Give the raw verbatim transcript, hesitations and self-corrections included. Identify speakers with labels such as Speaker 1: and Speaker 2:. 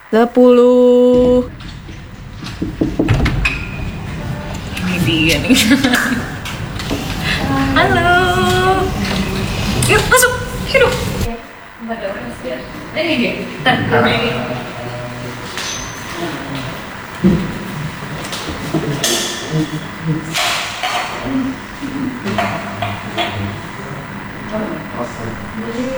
Speaker 1: Sepuluh. Ini dia nih. Halo. Yuk masuk. Hidup. Eh, ini dia.